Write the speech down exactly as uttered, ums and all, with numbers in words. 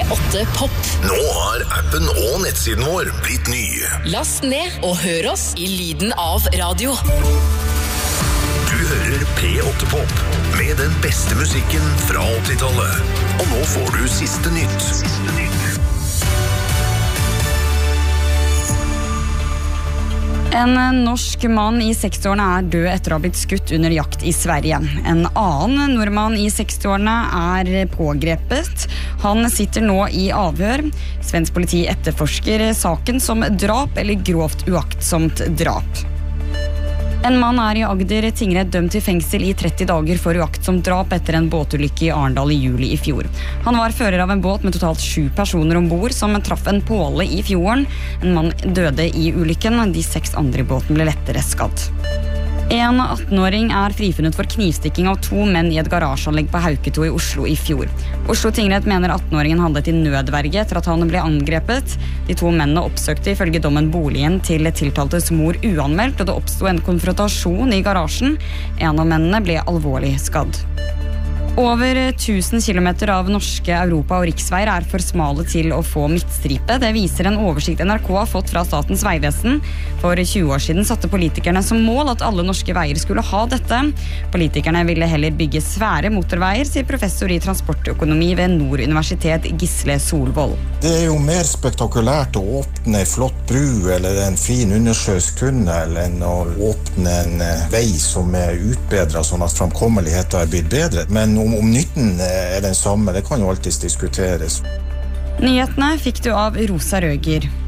åtte Pop. Nå har appen og nettsiden vår blitt ny. Last ned og hør oss i lyden av radio. Du hører P åtte Pop med den beste musikken fra åttitallet. Og nå får du siste nytt. Siste nytt. En norsk mann i sekstiårene er død etter å ha blitt skutt under jakt i Sverige. En annen nordmann i sekstiårene er pågrepet. Han sitter nå i avhør. Svensk politi etterforsker saken som drap eller grovt uaktsomt drap. En mann er i Agder tingrett dømt til fengsel i tretti dager for uaktsomt drap etter en båtulykke i Arendal i juli i fjor. Han var fører av en båt med totalt sju personer ombord som traff en påle i fjorden. En mann døde i ulykken, de seks andre i båten ble lettere skadd. En attenåring er frifunnet for knivstikking av to menn i et garasjeanlegg på Hauketo i Oslo i fjor. Oslo tingrett mener attenåringen handlet i nødverge etter at han ble angrepet. De to mennene oppsøkte ifølge dommen boligen til tiltaltes mor uanmeldt, og det oppstod en konfrontasjon i garasjen. En av mennene ble alvorlig skadd. Over tusen kilometer av norske Europa- og riksveier er for smale til å få midtstripe. Det viser en oversikt N R K har fått fra Statens vegvesen. For tjue år siden satte politikerne som mål at alle norske veier skulle ha dette. Politikerne ville heller bygge svære motorveier, sier professor i transportøkonomi ved Nord Universitet Gisle Solvold. Det er jo mer spektakulært å åpne en flott bru eller en fin undersjøisk tunnel enn å åpne en vei som er utbedret sånn at framkommeligheten er blitt bedre. Men om, om nytten er den samme, det kan jo alltid diskuteres. Nyhetene fikk du av Rosa Røger.